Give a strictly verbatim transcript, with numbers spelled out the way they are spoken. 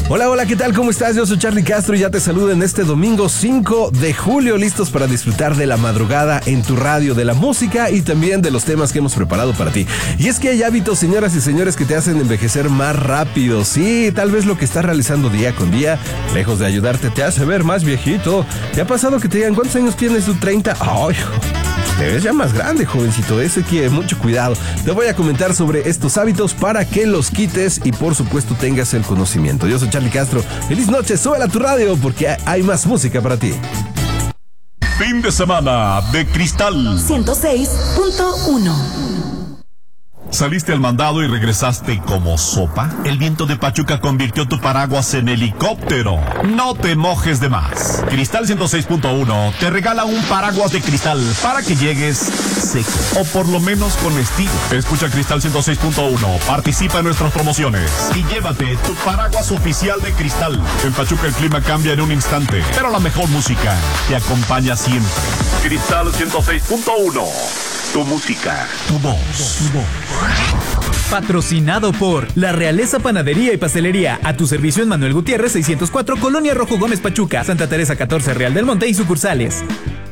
Hola, hola, ¿qué tal? ¿Cómo estás? Yo soy Charlie Castro y ya te saludo en este domingo cinco de julio, listos para disfrutar de la madrugada en tu radio, de la música y también de los temas que hemos preparado para ti. Y es que hay hábitos, señoras y señores, que te hacen envejecer más rápido. Sí, tal vez lo que estás realizando día con día, lejos de ayudarte, te hace ver más viejito. ¿Te ha pasado que te digan cuántos años tienes tú? treinta. ¡Ay! Te ves ya más grande, jovencito, eso quiere mucho cuidado. Te voy a comentar sobre estos hábitos para que los quites y por supuesto tengas el conocimiento. Yo soy Charlie Castro, feliz noche, súbela a tu radio porque hay más música para ti. Fin de semana de Cristal ciento seis punto uno. ¿Saliste al mandado y regresaste como sopa? El viento de Pachuca convirtió tu paraguas en helicóptero. No te mojes de más. Cristal ciento seis punto uno te regala un paraguas de cristal para que llegues seco o por lo menos con estilo. Escucha Cristal ciento seis punto uno, participa en nuestras promociones y llévate tu paraguas oficial de Cristal. En Pachuca el clima cambia en un instante, pero la mejor música te acompaña siempre. Cristal ciento seis punto uno. Tu música, tu voz, tu voz. Patrocinado por La Realeza Panadería y Pastelería. A tu servicio en Manuel Gutiérrez seiscientos cuatro, Colonia Rojo Gómez Pachuca, Santa Teresa catorce, Real del Monte y sucursales.